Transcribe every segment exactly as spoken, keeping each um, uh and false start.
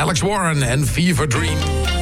Alex Warren en Fever Dream.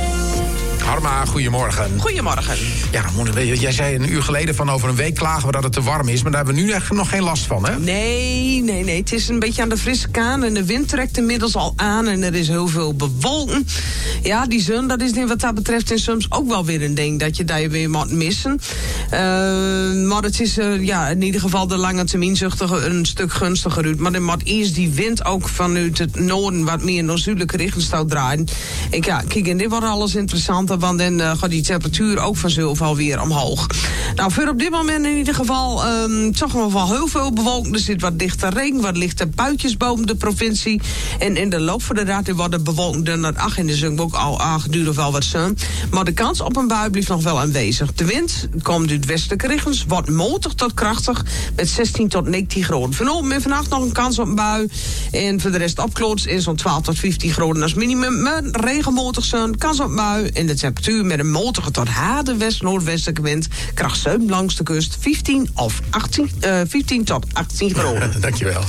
Harma, goedemorgen. Goedemorgen. Ja, jij zei een uur geleden van over een week klagen we dat het te warm is. Maar daar hebben we nu echt nog geen last van, hè? Nee, nee, nee. Het is een beetje aan de frisse kaan. En de wind trekt inmiddels al aan. En er is heel veel bewolken. Ja, die zon, dat is wat dat betreft en soms ook wel weer een ding. Dat je daar weer moet missen. Uh, maar het is uh, ja, in ieder geval de lange termijn een stuk gunstiger uit. Maar dan moet eerst die wind ook vanuit het noorden wat meer naar zuidelijke richting zou draaien. En ja, kijk, en dit wordt alles interessanter. Want dan uh, gaat die temperatuur ook vanzelf alweer omhoog. Nou, voor op dit moment in ieder geval um, toch nog wel heel veel bewolking. Er zit wat dichte regen, wat lichte buitjes boven de provincie. En in de loop van de dag wordt de bewolking dan naar acht in de zon ook al aangeduurd wel wat zon. Maar de kans op een bui blijft nog wel aanwezig. De wind komt uit westelijke richtings, wordt matig tot krachtig met zestien tot negentien graden. Vanochtend en vannacht nog een kans op een bui. En voor de rest opklots is zo'n twaalf tot vijftien graden als minimum. Met regenmatig zon, kans op een bui. En de temperatuur met een matige tot harde west-noordwestelijke wind. Kracht zeven langs de kust, vijftien of achttien, uh, vijftien tot achttien graden. Dankjewel.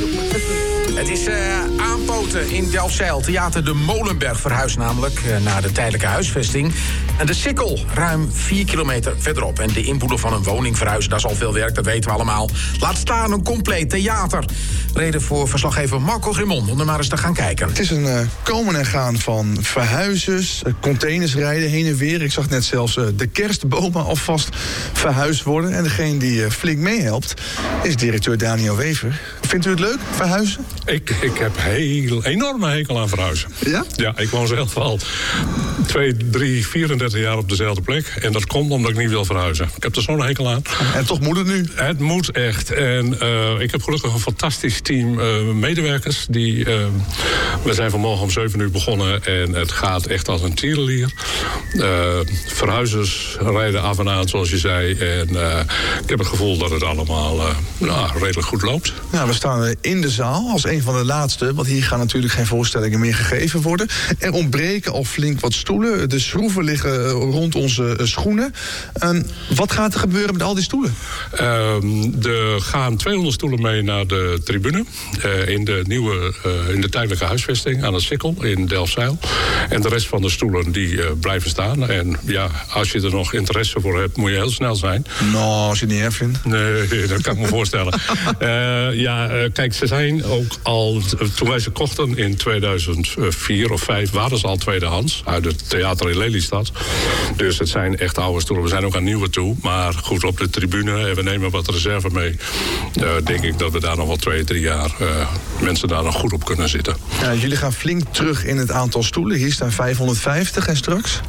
Het is uh, aanpoten in Delfzijl. Theater De Molenberg verhuist namelijk uh, naar de tijdelijke huisvesting. En de Sikkel, ruim vier kilometer verderop. En de inboedel van een woning verhuizen, dat is al veel werk, dat weten we allemaal. Laat staan een compleet theater. Reden voor verslaggever Marco Grimond om er maar eens te gaan kijken. Het is een uh, komen en gaan van verhuizers, uh, containers rijden heen en weer. Ik zag net zelfs uh, de kerstbomen alvast verhuisd worden. En degene die uh, flink meehelpt is directeur Daniel Wever. Vindt u het leuk, verhuizen? Ik, ik heb heel enorme hekel aan verhuizen. Ja? Ja, ik woon zelf al twee, drie, vierendertig jaar op dezelfde plek. En dat komt omdat ik niet wil verhuizen. Ik heb er zo'n hekel aan. En toch moet het nu? Het moet echt. En uh, ik heb gelukkig een fantastisch team uh, medewerkers. Die, uh, we zijn vanmorgen om zeven uur begonnen en het gaat echt als een tierenlier. Uh, verhuizers rijden af en aan, zoals je zei. En uh, ik heb het gevoel dat het allemaal uh, nou, redelijk goed loopt. Nou, we staan in de zaal als een van de laatste, want hier gaan natuurlijk geen voorstellingen meer gegeven worden. Er ontbreken al flink wat stoelen. De schroeven liggen rond onze schoenen. Um, wat gaat er gebeuren met al die stoelen? Um, er gaan tweehonderd stoelen mee naar de tribune. Uh, in de nieuwe, uh, in de tijdelijke huisvesting aan het Sikkel in Delfzijl. En de rest van de stoelen die uh, blijven staan. En ja, als je er nog interesse voor hebt, moet je heel snel zijn. Nou, als je het niet erg vindt. Nee, dat kan ik me voorstellen. Uh, ja, uh, kijk, ze zijn ook al, toen wij ze kochten in tweeduizend vier of vijf, waren ze al tweedehands uit het theater in Lelystad. Dus het zijn echt oude stoelen. We zijn ook aan nieuwe toe. Maar goed, op de tribune, en we nemen wat reserve mee, uh, denk ik dat we daar nog wel twee, drie jaar uh, mensen daar nog goed op kunnen zitten. Ja, jullie gaan flink terug in het aantal stoelen. Hier staan vijfhonderdvijftig en straks?